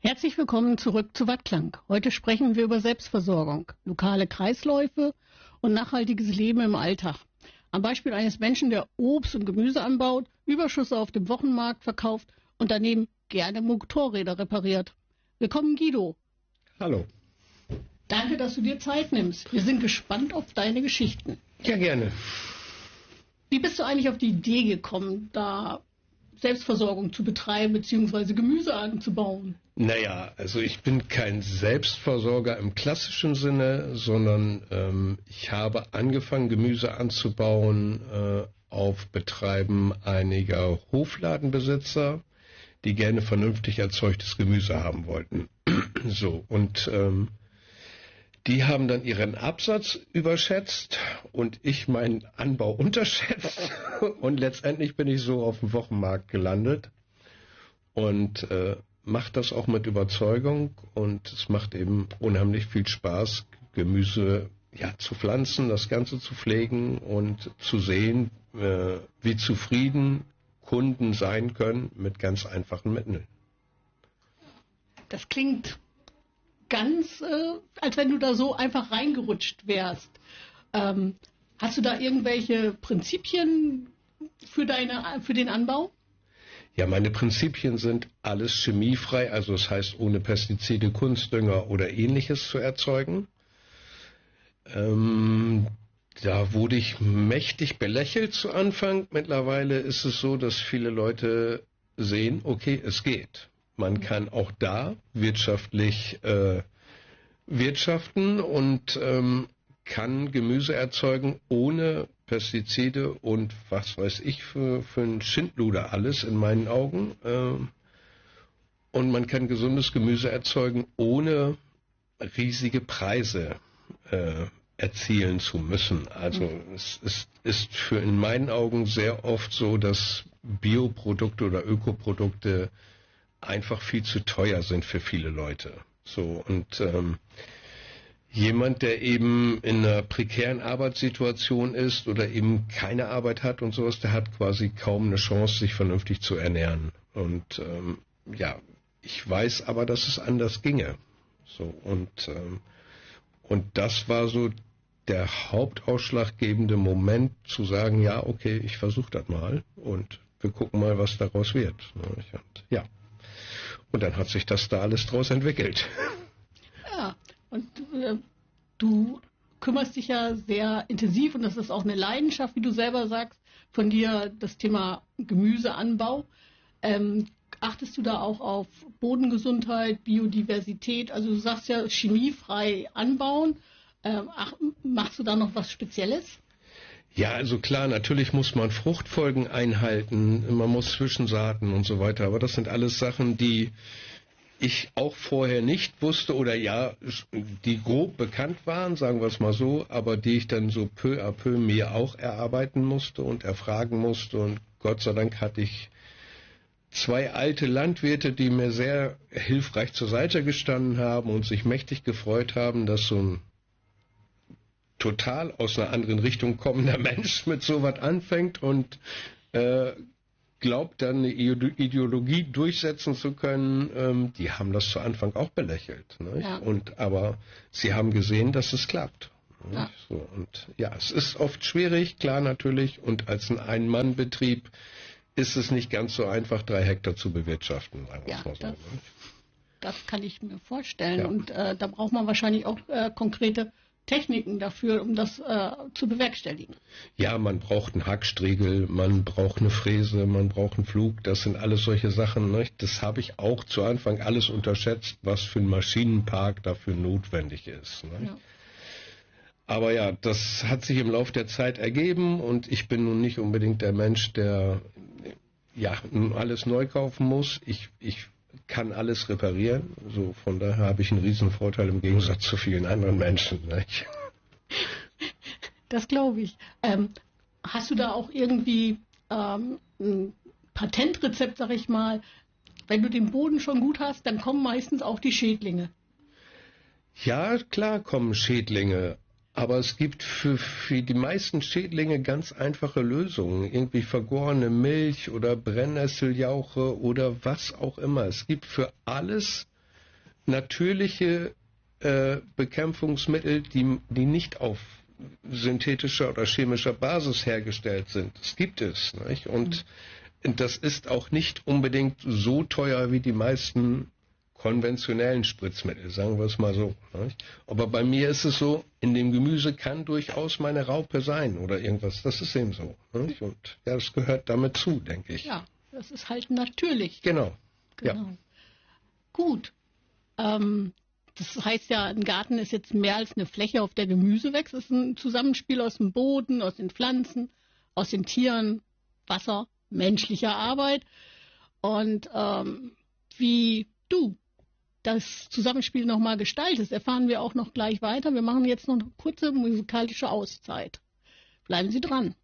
Herzlich willkommen zurück zu Wattklang. Heute sprechen wir über Selbstversorgung, lokale Kreisläufe und nachhaltiges Leben im Alltag. Am Beispiel eines Menschen, der Obst und Gemüse anbaut, Überschüsse auf dem Wochenmarkt verkauft und daneben gerne Motorräder repariert. Willkommen, Guido. Hallo. Danke, dass du dir Zeit nimmst. Wir sind gespannt auf deine Geschichten. Ja, gerne. Wie bist du eigentlich auf die Idee gekommen, da Selbstversorgung zu betreiben bzw. Gemüse anzubauen? Naja, also ich bin kein Selbstversorger im klassischen Sinne, sondern ich habe angefangen, Gemüse anzubauen auf Betreiben einiger Hofladenbesitzer, die gerne vernünftig erzeugtes Gemüse haben wollten. So, und die haben dann ihren Absatz überschätzt und ich meinen Anbau unterschätzt. Und letztendlich bin ich so auf dem Wochenmarkt gelandet und mache das auch mit Überzeugung. Und es macht eben unheimlich viel Spaß, Gemüse zu pflanzen, das Ganze zu pflegen und zu sehen, wie zufrieden Kunden sein können mit ganz einfachen Mitteln. Das klingt ganz, als wenn du da so einfach reingerutscht wärst. Hast du da irgendwelche Prinzipien für den Anbau? Ja, meine Prinzipien sind alles chemiefrei, also das heißt ohne Pestizide, Kunstdünger oder Ähnliches zu erzeugen. Da wurde ich mächtig belächelt zu Anfang. Mittlerweile ist es so, dass viele Leute sehen, okay, es geht. Man kann auch da wirtschaftlich wirtschaften und kann Gemüse erzeugen ohne Pestizide und was weiß ich für ein Schindluder alles in meinen Augen. Und man kann gesundes Gemüse erzeugen, ohne riesige Preise erzielen zu müssen. Also es ist für in meinen Augen sehr oft so, dass Bioprodukte oder Ökoprodukte einfach viel zu teuer sind für viele Leute. So, und jemand, der eben in einer prekären Arbeitssituation ist oder eben keine Arbeit hat und sowas, der hat quasi kaum eine Chance, sich vernünftig zu ernähren. Und ich weiß aber, dass es anders ginge. So, und das war so der hauptausschlaggebende Moment, zu sagen, ja, okay, ich versuche das mal und wir gucken mal, was daraus wird. Und dann hat sich das da alles draus entwickelt. Ja, und du kümmerst dich ja sehr intensiv und das ist auch eine Leidenschaft, wie du selber sagst, von dir, das Thema Gemüseanbau. Achtest du da auch auf Bodengesundheit, Biodiversität? Also du sagst ja chemiefrei anbauen. Machst du da noch was Spezielles? Ja, also klar, natürlich muss man Fruchtfolgen einhalten, man muss Zwischensaaten und so weiter, aber das sind alles Sachen, die ich auch vorher nicht wusste oder die grob bekannt waren, sagen wir es mal so, aber die ich dann so peu à peu mir auch erarbeiten musste und erfragen musste und Gott sei Dank hatte ich 2 alte Landwirte, die mir sehr hilfreich zur Seite gestanden haben und sich mächtig gefreut haben, dass so ein total aus einer anderen Richtung kommender Mensch mit sowas anfängt und glaubt dann eine Ideologie durchsetzen zu können, die haben das zu Anfang auch belächelt. Ja. Aber sie haben gesehen, dass es klappt. Ja. So, und ja, es ist oft schwierig, klar natürlich, und als ein Ein-Mann-Betrieb ist es nicht ganz so einfach, 3 Hektar zu bewirtschaften, sagen wir es mal so. Das kann ich mir vorstellen. Ja. Und da braucht man wahrscheinlich auch konkrete Techniken dafür, um das zu bewerkstelligen. Ja, man braucht einen Hackstriegel, man braucht eine Fräse, man braucht einen Flug, das sind alles solche Sachen. Nicht? Das habe ich auch zu Anfang alles unterschätzt, was für einen Maschinenpark dafür notwendig ist. Ja. Aber ja, das hat sich im Laufe der Zeit ergeben und ich bin nun nicht unbedingt der Mensch, der alles neu kaufen muss. Ich kann alles reparieren. So, von daher habe ich einen riesen Vorteil im Gegensatz zu vielen anderen Menschen. Nicht? Das glaube ich. Hast du da auch irgendwie ein Patentrezept, sag ich mal? Wenn du den Boden schon gut hast, dann kommen meistens auch die Schädlinge. Ja, klar kommen Schädlinge. Aber es gibt für die meisten Schädlinge ganz einfache Lösungen. Irgendwie vergorene Milch oder Brennnesseljauche oder was auch immer. Es gibt für alles natürliche Bekämpfungsmittel, die nicht auf synthetischer oder chemischer Basis hergestellt sind. Das gibt es. Nicht? Und das ist auch nicht unbedingt so teuer wie die meisten konventionellen Spritzmittel, sagen wir es mal so. Nicht? Aber bei mir ist es so, in dem Gemüse kann durchaus meine Raupe sein oder irgendwas. Das ist eben so. Nicht? Und ja, das gehört damit zu, denke ich. Ja, das ist halt natürlich. Genau. Ja. Gut. Das heißt ja, ein Garten ist jetzt mehr als eine Fläche, auf der Gemüse wächst. Es ist ein Zusammenspiel aus dem Boden, aus den Pflanzen, aus den Tieren, Wasser, menschlicher Arbeit. Und wie du das Zusammenspiel nochmal gestaltest, erfahren wir auch noch gleich weiter. Wir machen jetzt noch eine kurze musikalische Auszeit. Bleiben Sie dran.